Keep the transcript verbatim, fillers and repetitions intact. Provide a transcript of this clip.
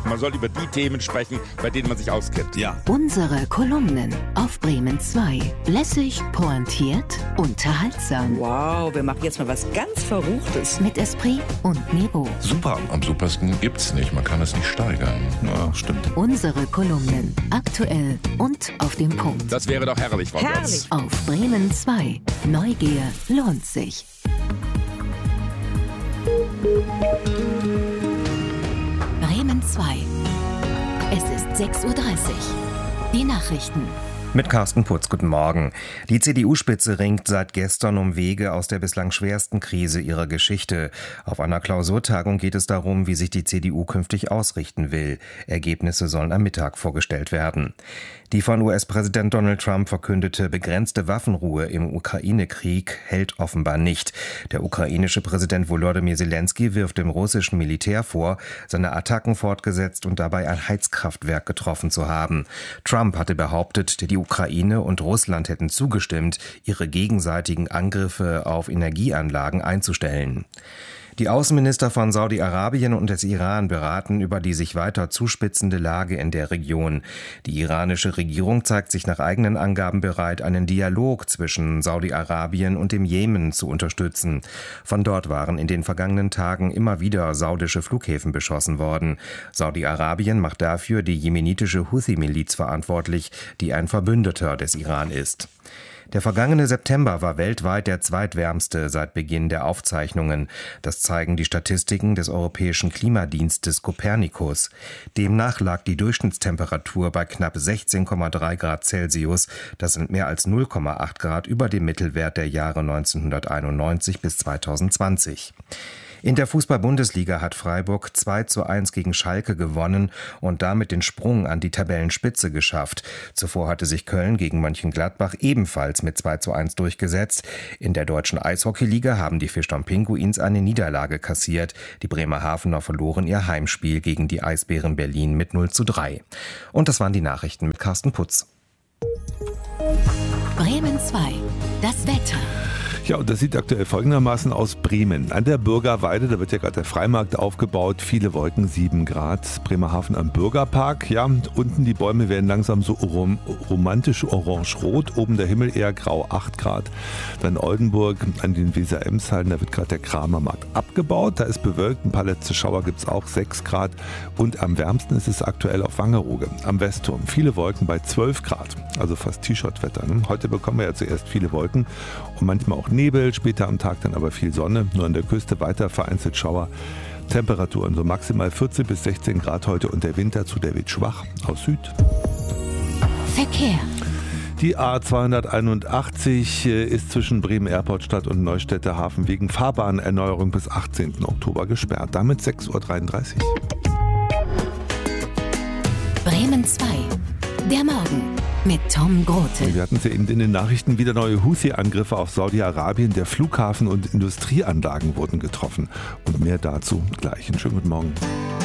Man soll über die Themen sprechen, bei denen man sich auskennt. Ja. Unsere Kolumnen auf Bremen zwei. Lässig, pointiert, unterhaltsam. Wow, wir machen jetzt mal was ganz Verruchtes. Mit Esprit und Niveau. Super. Am supersten gibt's nicht, man kann es nicht steigern. Ja, stimmt. Unsere Kolumnen. Aktuell und auf den Punkt. Das wäre doch herrlich, Frau Götz. Herrlich. Auf Bremen zwei. Neugier lohnt sich. Bremen zwei. Es ist sechs Uhr dreißig. Die Nachrichten. Mit Carsten Putz, guten Morgen. Die C D U-Spitze ringt seit gestern um Wege aus der bislang schwersten Krise ihrer Geschichte. Auf einer Klausurtagung geht es darum, wie sich die C D U künftig ausrichten will. Ergebnisse sollen am Mittag vorgestellt werden. Die von U S-Präsident Donald Trump verkündete begrenzte Waffenruhe im Ukraine-Krieg hält offenbar nicht. Der ukrainische Präsident Volodymyr Zelensky wirft dem russischen Militär vor, seine Attacken fortgesetzt und dabei ein Heizkraftwerk getroffen zu haben. Trump hatte behauptet, die Ukraine und Russland hätten zugestimmt, ihre gegenseitigen Angriffe auf Energieanlagen einzustellen. Die Außenminister von Saudi-Arabien und des Iran beraten über die sich weiter zuspitzende Lage in der Region. Die iranische Regierung zeigt sich nach eigenen Angaben bereit, einen Dialog zwischen Saudi-Arabien und dem Jemen zu unterstützen. Von dort waren in den vergangenen Tagen immer wieder saudische Flughäfen beschossen worden. Saudi-Arabien macht dafür die jemenitische Houthi-Miliz verantwortlich, die ein Verbündeter des Iran ist. Der vergangene September war weltweit der zweitwärmste seit Beginn der Aufzeichnungen. Das zeigen die Statistiken des Europäischen Klimadienstes Copernicus. Demnach lag die Durchschnittstemperatur bei knapp sechzehn Komma drei Grad Celsius. Das sind mehr als null Komma acht Grad über dem Mittelwert der Jahre neunzehnhunderteinundneunzig bis zweitausendzwanzig. In der Fußball-Bundesliga hat Freiburg zwei zu eins gegen Schalke gewonnen und damit den Sprung an die Tabellenspitze geschafft. Zuvor hatte sich Köln gegen Mönchengladbach ebenfalls mit zwei zu eins durchgesetzt. In der deutschen Eishockeyliga haben die Fischtown Pinguins eine Niederlage kassiert. Die Bremerhavener verloren ihr Heimspiel gegen die Eisbären Berlin mit null zu drei. Und das waren die Nachrichten mit Carsten Putz. Bremen zwei. Das Wetter. Ja, und das sieht aktuell folgendermaßen aus. Bremen an der Bürgerweide, da wird ja gerade der Freimarkt aufgebaut, viele Wolken, sieben Grad. Bremerhaven am Bürgerpark, ja, unten die Bäume werden langsam so rom- romantisch orange-rot, oben der Himmel eher grau, acht Grad. Dann Oldenburg an den Weser-Ems-Hallen, da wird gerade der Kramermarkt abgebaut, da ist bewölkt, ein paar letzte Schauer gibt es auch, sechs Grad. Und am wärmsten ist es aktuell auf Wangerooge, am Westturm, viele Wolken bei zwölf Grad, also fast T-Shirt-Wetter. Ne? Heute bekommen wir ja zuerst viele Wolken und manchmal auch Nebel, später am Tag dann aber viel Sonne, nur an der Küste weiter vereinzelt Schauer. Temperaturen so maximal vierzehn bis sechzehn Grad heute und der Wind dazu, der weht schwach aus Süd. Verkehr. Die A zweihunderteinundachtzig ist zwischen Bremen-Airportstadt und Neustädter Hafen wegen Fahrbahnerneuerung bis achtzehnten Oktober gesperrt. Damit sechs Uhr dreiunddreißig. Bremen zwei. Der Morgen mit Tom Grote. Wir hatten es ja eben in den Nachrichten, wieder neue Houthi-Angriffe auf Saudi-Arabien. Der Flughafen und Industrieanlagen wurden getroffen. Und mehr dazu gleich. Einen schönen guten Morgen.